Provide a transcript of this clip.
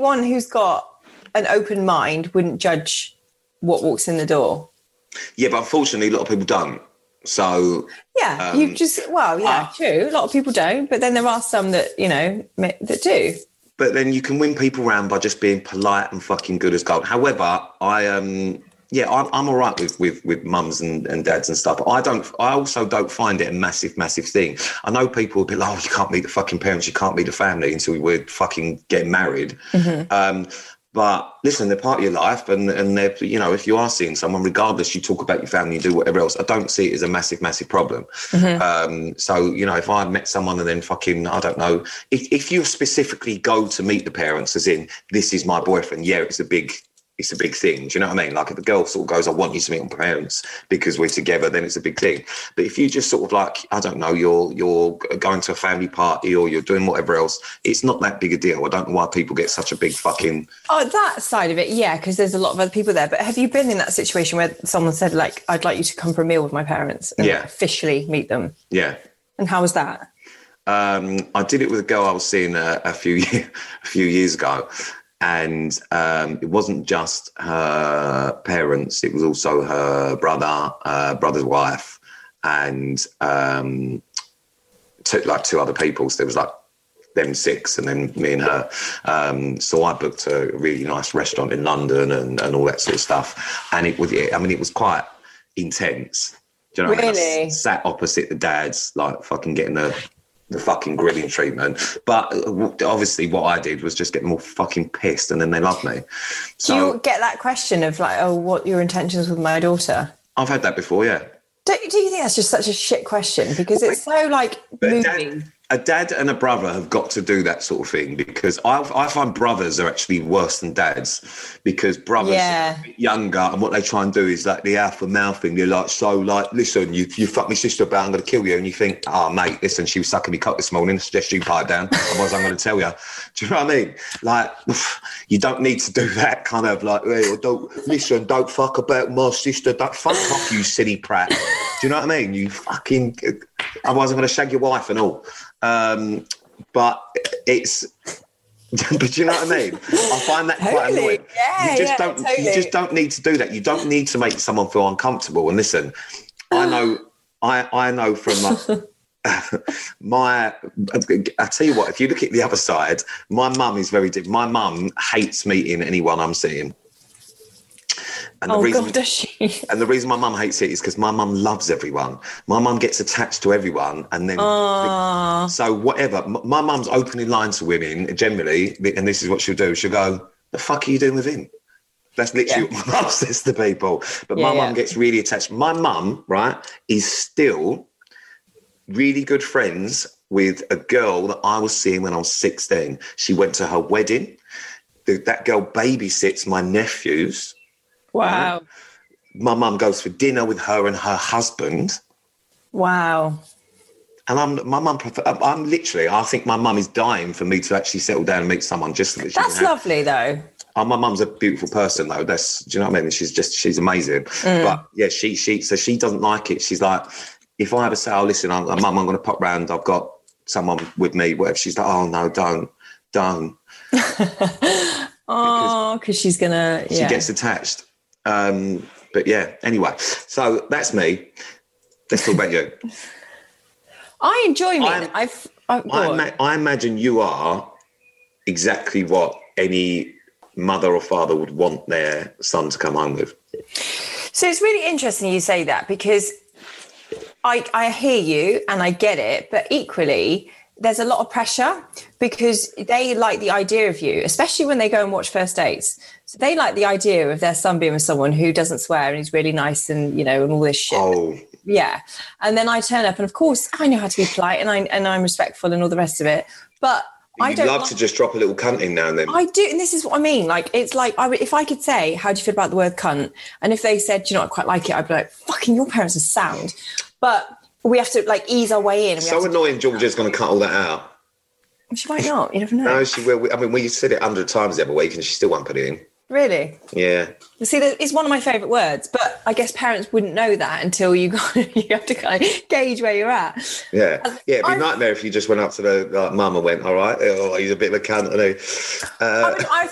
anyone who's got an open mind wouldn't judge what walks in the door. Yeah, but unfortunately, a lot of people don't. So yeah, true. A lot of people don't, but then there are some that that do. But then you can win people around by just being polite and fucking good as gold. However, I'm all right with mums and dads and stuff. I also don't find it a massive thing. I know people will be like, oh, you can't meet the fucking parents, you can't meet the family until we're fucking getting married. Mm-hmm. But listen, they're part of your life, and they're, if you are seeing someone, regardless, you talk about your family, you do whatever else. I don't see it as a massive problem. Mm-hmm. So if I met someone and then fucking, I don't know, if you specifically go to meet the parents, as in, this is my boyfriend, yeah, it's a big thing. Do you know what I mean? Like if a girl sort of goes, I want you to meet my parents because we're together, then it's a big thing. But if you just sort of like, I don't know, you're going to a family party or you're doing whatever else, it's not that big a deal. I don't know why people get such a big fucking... Oh, that side of it, yeah, because there's a lot of other people there. But have you been in that situation where someone said, like, I'd like you to come for a meal with my parents and officially meet them? Yeah. And how was that? I did it with a girl I was seeing a few years ago. And it wasn't just her parents, it was also her brother's wife, and two other people. So there was like them six and then me and her. So I booked a really nice restaurant in London and all that sort of stuff. And it was quite intense. Do you know what I mean? I sat opposite the dads, like fucking getting the fucking grilling treatment. But obviously what I did was just get them all fucking pissed and then they loved me. So, do you get that question of like, oh, what your intentions with my daughter? I've had that before, yeah. Do you think that's just such a shit question? Because it's so like moving. A dad and a brother have got to do that sort of thing, because I find brothers are actually worse than dads, because brothers are a bit younger and what they try and do is like the alpha male thing. They're like, so like, listen, you fucked my sister about, I'm going to kill you. And you think, oh, mate, listen, she was sucking me cock this morning. I suggest you pipe down. Otherwise, I'm going to tell you. Do you know what I mean? Like, you don't need to do that kind of like, hey, don't fuck about my sister. Don't fuck off, you silly prat. Do you know what I mean? You fucking, otherwise I'm going to shag your wife and all. But you know what I mean? I find that quite annoying. Yeah, you just don't need to do that. You don't need to make someone feel uncomfortable. And listen, I know from I tell you what, if you look at the other side, my mum is very different. My mum hates meeting anyone I'm seeing. And does she? And the reason my mum hates it is because my mum loves everyone. My mum gets attached to everyone, and then so whatever. My mum's opening lines to women generally, and this is what she'll do. She'll go, "The fuck are you doing with him?" That's literally what my mum says to people. But my mum gets really attached. My mum, right, is still really good friends with a girl that I was seeing when I was 16. She went to her wedding. That girl babysits my nephews. Wow. My mum goes for dinner with her and her husband. Wow. And I think my mum is dying for me to actually settle down and meet someone just so that she That's lovely though. Oh, my mum's a beautiful person though. Do you know what I mean? She's amazing. But yeah, she doesn't like it. She's like, if I ever say, oh, listen, mum, I'm going to pop round, I've got someone with me, whatever. She's like, oh no, don't. Oh, because she's going to, She gets attached. But yeah, anyway, so that's me. Let's talk about you. I enjoy me. I imagine you are exactly what any mother or father would want their son to come home with. So it's really interesting you say that, because I hear you and I get it, but equally there's a lot of pressure because they like the idea of you, especially when they go and watch First Dates. So they like the idea of their son being with someone who doesn't swear and is really nice and, and all this shit. Oh. Yeah. And then I turn up and of course I know how to be polite and I'm respectful and all the rest of it. But I don't love to just drop a little cunt in now and then. I do. And this is what I mean. Like, it's like, if I could say, how do you feel about the word cunt? And if they said, I quite like it, I'd be like, fucking your parents are sound. But we have to like ease our way in. So annoying Georgia's going to cut all that out. She might not. You never know. No, she will. I mean, we said it 100 times the other week and she still won't put it in. Really? Yeah. See, it's one of my favourite words, but I guess parents wouldn't know that until you have to kind of gauge where you're at. Yeah. Yeah, it'd be a nightmare if you just went up to the mum and went, all right, he's a bit of a cunt. I